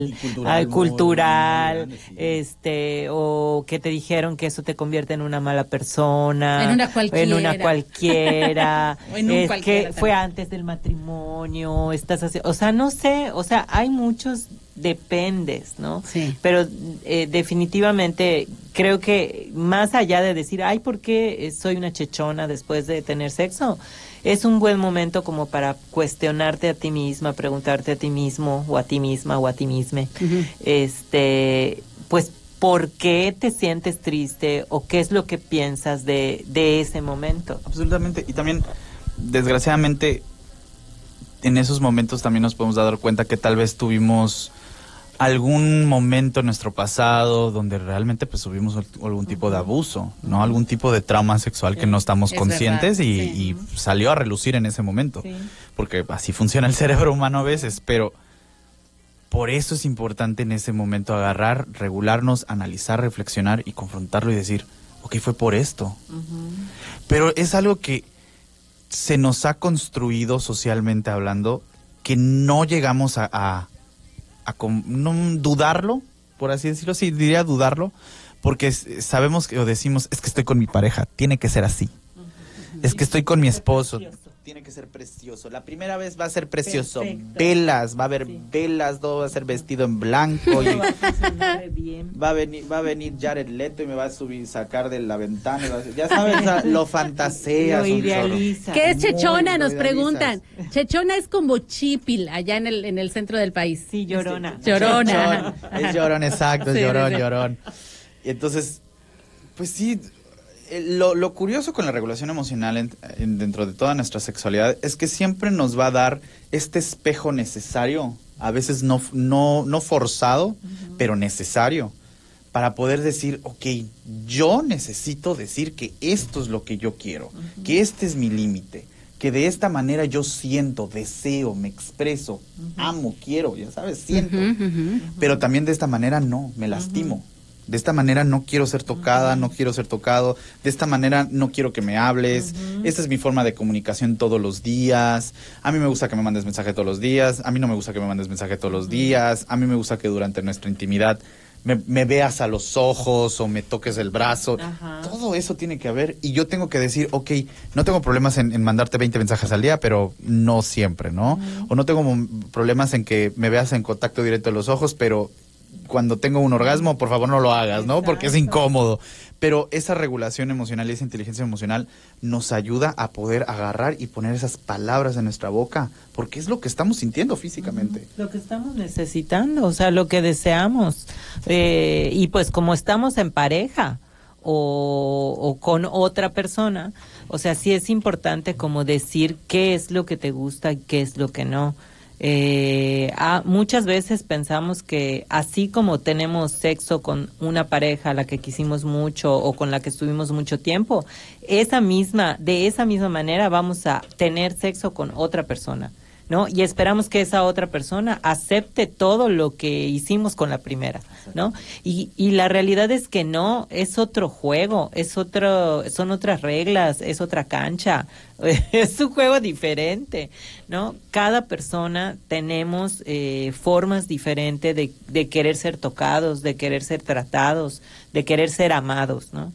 cultural, sí. O que te dijeron que eso te convierte en una mala persona, en una cualquiera, o en un cualquiera, que fue antes del matrimonio, estás así, o sea, no sé, o sea, hay muchos dependes, ¿no? Sí. Pero definitivamente creo que más allá de decir, ay, ¿por qué soy una chechona después de tener sexo? Es un buen momento como para cuestionarte a ti misma, preguntarte a ti mismo o a ti misma o a ti misma, pues, ¿por qué te sientes triste o qué es lo que piensas de ese momento? Absolutamente. Y también, desgraciadamente, en esos momentos también nos podemos dar cuenta que tal vez tuvimos algún momento en nuestro pasado donde realmente pues tuvimos algún tipo de abuso, ¿no? Algún tipo de trauma sexual que no estamos conscientes y salió a relucir en ese momento. Sí. Porque así funciona el cerebro humano a veces, pero por eso es importante en ese momento agarrar, regularnos, analizar, reflexionar y confrontarlo y decir, ok, fue por esto. Pero es algo que se nos ha construido socialmente hablando que no llegamos a no dudarlo, por así decirlo, sí, diría dudarlo, porque sabemos que, o decimos, es que estoy con mi pareja, tiene que ser así. Es que estoy con mi esposo, tiene que ser precioso. La primera vez va a ser precioso. Perfecto. Velas, va a haber velas, todo va a ser vestido en blanco. Y va a venir Jared Leto y me va a sacar de la ventana. Ya sabes, lo fantaseas. Lo idealiza. ¿Qué es chechona? Nos preguntan. Chechona es como chipil, allá en el centro del país. Sí, llorona. Llorona. Es llorón, exacto, sí, llorón. Y entonces, pues sí. Lo curioso con la regulación emocional dentro de toda nuestra sexualidad es que siempre nos va a dar este espejo necesario, a veces no forzado, pero necesario, para poder decir, ok, yo necesito decir que esto es lo que yo quiero, que este es mi límite, que de esta manera yo siento, deseo, me expreso, amo, quiero, ya sabes, siento, pero también de esta manera no, me lastimo. De esta manera no quiero ser tocada, no quiero ser tocado. De esta manera no quiero que me hables. Esta es mi forma de comunicación todos los días. A mí me gusta que me mandes mensaje todos los días. A mí no me gusta que me mandes mensaje todos los días. A mí me gusta que durante nuestra intimidad me veas a los ojos o me toques el brazo. Todo eso tiene que haber. Y yo tengo que decir, ok, no tengo problemas en mandarte 20 mensajes al día, pero no siempre, ¿no? O no tengo problemas en que me veas en contacto directo de los ojos, pero cuando tengo un orgasmo, por favor no lo hagas, ¿no? Porque es incómodo. Pero esa regulación emocional y esa inteligencia emocional nos ayuda a poder agarrar y poner esas palabras en nuestra boca, porque es lo que estamos sintiendo físicamente. Lo que estamos necesitando, o sea, lo que deseamos. Y pues como estamos en pareja o con otra persona, o sea, sí es importante como decir qué es lo que te gusta y qué es lo que no. Muchas veces pensamos que así como tenemos sexo con una pareja a la que quisimos mucho o con la que estuvimos mucho tiempo, de esa misma manera vamos a tener sexo con otra persona, ¿no? Y esperamos que esa otra persona acepte todo lo que hicimos con la primera, ¿no? Y la realidad es que no, es otro juego, son otras reglas, es otra cancha, es un juego diferente, ¿no? Cada persona tenemos formas diferentes de querer ser tocados, de querer ser tratados, de querer ser amados, ¿no?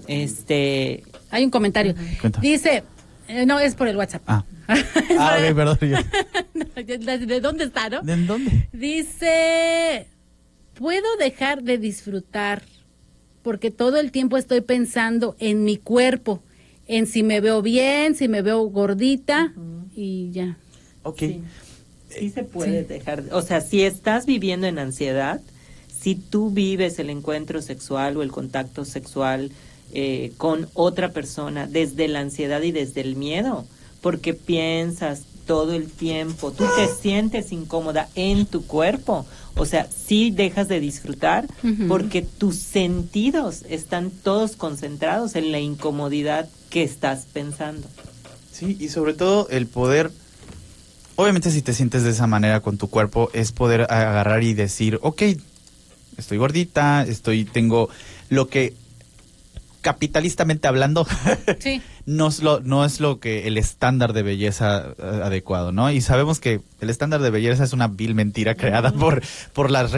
Hay un comentario. Dice, no, es por el WhatsApp. Ok, perdón. ¿De dónde está, no? ¿De dónde? Dice, ¿puedo dejar de disfrutar? Porque todo el tiempo estoy pensando en mi cuerpo, en si me veo bien, si me veo gordita y ya. Ok. Sí se puede dejar, o sea, si estás viviendo en ansiedad, si tú vives el encuentro sexual o el contacto sexual con otra persona desde la ansiedad y desde el miedo, porque piensas todo el tiempo, tú te sientes incómoda en tu cuerpo, o sea, sí dejas de disfrutar porque tus sentidos están todos concentrados en la incomodidad que estás pensando. Sí, y sobre todo el poder, obviamente si te sientes de esa manera con tu cuerpo, es poder agarrar y decir, ok, estoy gordita, tengo lo que capitalistamente hablando, Sí. no es lo que el estándar de belleza adecuado, ¿no? Y sabemos que el estándar de belleza es una vil mentira creada por las